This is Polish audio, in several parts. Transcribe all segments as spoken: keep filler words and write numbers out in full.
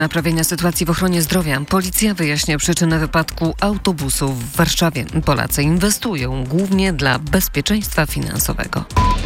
Naprawienia sytuacji w ochronie zdrowia. Policja wyjaśnia przyczynę wypadku autobusu w Warszawie. Polacy inwestują głównie dla bezpieczeństwa finansowego.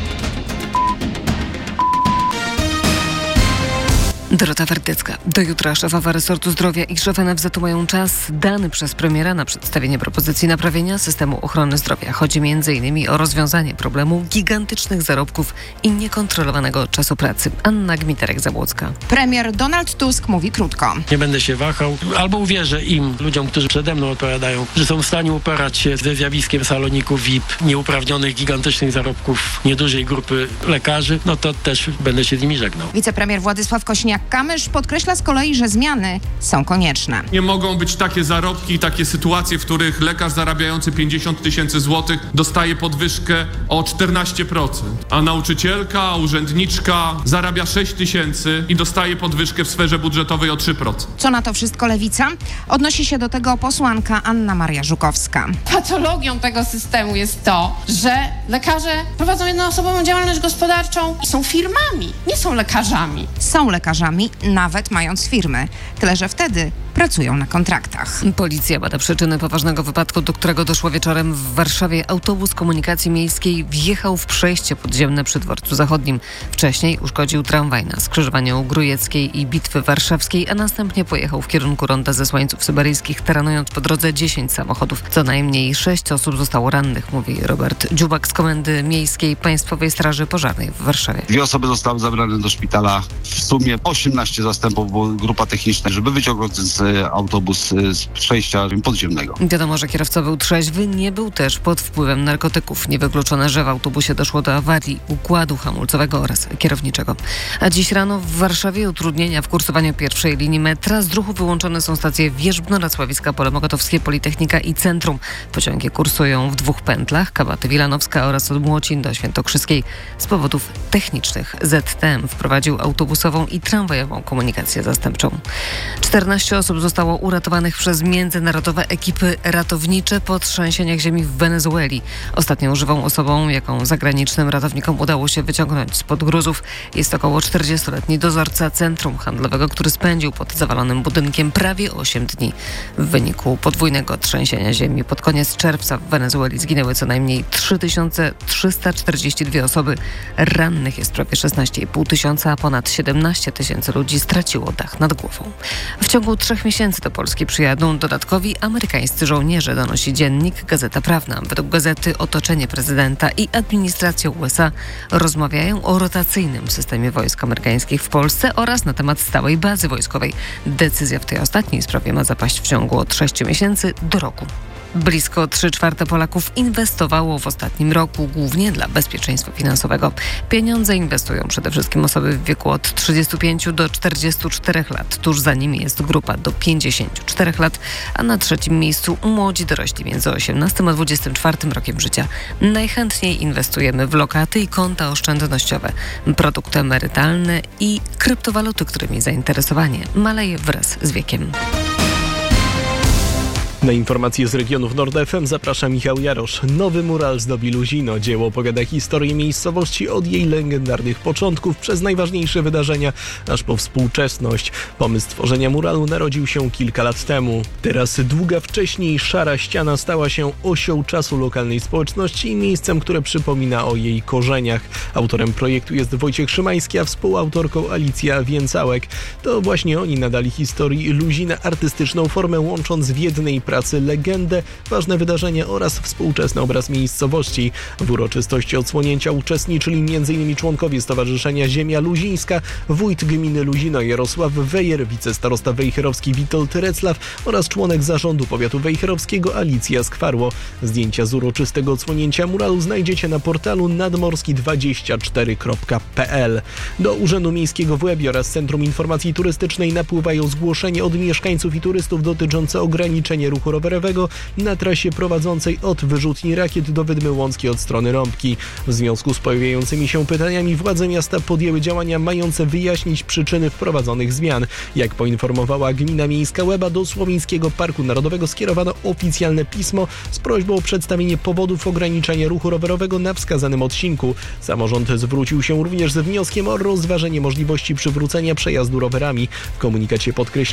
Dorota Werdycka. Do jutra szefowa resortu zdrowia i szef N F Z mają czas dany przez premiera na przedstawienie propozycji naprawienia systemu ochrony zdrowia. Chodzi między innymi o rozwiązanie problemu gigantycznych zarobków i niekontrolowanego czasu pracy. Anna Gmiterek-Zabłocka. Premier Donald Tusk mówi krótko. Nie będę się wahał, albo uwierzę im, ludziom, którzy przede mną odpowiadają, że są w stanie uporać się ze zjawiskiem saloników V I P, nieuprawnionych, gigantycznych zarobków niedużej grupy lekarzy, no to też będę się z nimi żegnał. Wicepremier Władysław Kosiniak-Kamysz podkreśla z kolei, że zmiany są konieczne. Nie mogą być takie zarobki i takie sytuacje, w których lekarz zarabiający pięćdziesiąt tysięcy złotych dostaje podwyżkę o czternaście procent, a nauczycielka, urzędniczka zarabia sześć tysięcy i dostaje podwyżkę w sferze budżetowej o trzy procent. Co na to wszystko Lewica? Odnosi się do tego posłanka Anna Maria Żukowska. Patologią tego systemu jest to, że lekarze prowadzą jednoosobową działalność gospodarczą i są firmami, nie są lekarzami. Są lekarzami, nawet mając firmy. Tyle, że wtedy pracują na kontraktach. Policja bada przyczyny poważnego wypadku, do którego doszło wieczorem w Warszawie. Autobus komunikacji miejskiej wjechał w przejście podziemne przy Dworcu Zachodnim. Wcześniej uszkodził tramwaj na skrzyżowaniu Grujeckiej i Bitwy Warszawskiej, a następnie pojechał w kierunku ronda Zesłańców Syberyjskich, taranując po drodze dziesięć samochodów. Co najmniej sześć osób zostało rannych, mówi Robert Dziubak z Komendy Miejskiej Państwowej Straży Pożarnej w Warszawie. Dwie osoby zostały zabrane do szpitala. W sumie osiemnaście zastępów, bo grupa techniczna, żeby wyciągnąć autobus z przejścia podziemnego. Wiadomo, że kierowca był trzeźwy, nie był też pod wpływem narkotyków. Niewykluczone, że w autobusie doszło do awarii układu hamulcowego oraz kierowniczego. A dziś rano w Warszawie utrudnienia w kursowaniu pierwszej linii metra. Z ruchu wyłączone są stacje Wierzbno, Racławicka, Pole Mokotowskie, Politechnika i Centrum. Pociągi kursują w dwóch pętlach, Kabaty Wilanowska oraz od Młocin do Świętokrzyskiej. Z powodów technicznych Z T M wprowadził autobusową i tramwajową komunikację zastępczą. czternaście osób zostało uratowanych przez międzynarodowe ekipy ratownicze po trzęsieniach ziemi w Wenezueli. Ostatnią żywą osobą, jaką zagranicznym ratownikom udało się wyciągnąć spod gruzów, jest około czterdziestoletni dozorca centrum handlowego, który spędził pod zawalonym budynkiem prawie osiem dni. W wyniku podwójnego trzęsienia ziemi pod koniec czerwca w Wenezueli zginęły co najmniej trzy tysiące trzysta czterdzieści dwie osoby. Rannych jest prawie szesnaście i pół tysiąca, a ponad siedemnaście tysięcy ludzi straciło dach nad głową. W ciągu trzech miesięcy do Polski przyjadą dodatkowi amerykańscy żołnierze, donosi dziennik Gazeta Prawna. Według gazety otoczenie prezydenta i administracja U S A rozmawiają o rotacyjnym systemie wojsk amerykańskich w Polsce oraz na temat stałej bazy wojskowej. Decyzja w tej ostatniej sprawie ma zapaść w ciągu od sześciu miesięcy do roku. Blisko trzy czwarte Polaków inwestowało w ostatnim roku głównie dla bezpieczeństwa finansowego. Pieniądze inwestują przede wszystkim osoby w wieku od trzydziestu pięciu do czterdziestu czterech lat. Tuż za nimi jest grupa do pięćdziesięciu czterech lat, a na trzecim miejscu młodzi dorośli między osiemnastym a dwudziestym czwartym rokiem życia. Najchętniej inwestujemy w lokaty i konta oszczędnościowe, produkty emerytalne i kryptowaluty, którymi zainteresowanie maleje wraz z wiekiem. Na informacje z regionów Nord F M zaprasza Michał Jarosz. Nowy mural zdobi Luzino. Dzieło opowiada historię miejscowości od jej legendarnych początków przez najważniejsze wydarzenia, aż po współczesność. Pomysł tworzenia muralu narodził się kilka lat temu. Teraz długa wcześniej szara ściana stała się osią czasu lokalnej społeczności i miejscem, które przypomina o jej korzeniach. Autorem projektu jest Wojciech Szymański, a współautorką Alicja Więcałek. To właśnie oni nadali historii Luzina artystyczną formę, łącząc w jednej pracy legendę, ważne wydarzenia oraz współczesny obraz miejscowości. W uroczystości odsłonięcia uczestniczyli między innymi członkowie Stowarzyszenia Ziemia Luzińska, wójt gminy Luzino Jarosław Wejer, wicestarosta wejherowski Witold Reclaw oraz członek zarządu powiatu wejherowskiego Alicja Skwarło. Zdjęcia z uroczystego odsłonięcia muralu znajdziecie na portalu nadmorski dwadzieścia cztery kropka p l. Do Urzędu Miejskiego w Łebie oraz Centrum Informacji Turystycznej napływają zgłoszenia od mieszkańców i turystów dotyczące ograniczenia ruchu ruchu rowerowego na trasie prowadzącej od wyrzutni Rakiet do Wydmy Łąckiej od strony Rąbki. W związku z pojawiającymi się pytaniami władze miasta podjęły działania mające wyjaśnić przyczyny wprowadzonych zmian. Jak poinformowała Gmina Miejska Łeba, do Słowińskiego Parku Narodowego skierowano oficjalne pismo z prośbą o przedstawienie powodów ograniczenia ruchu rowerowego na wskazanym odcinku. Samorząd zwrócił się również z wnioskiem o rozważenie możliwości przywrócenia przejazdu rowerami. W komunikacie podkreślono,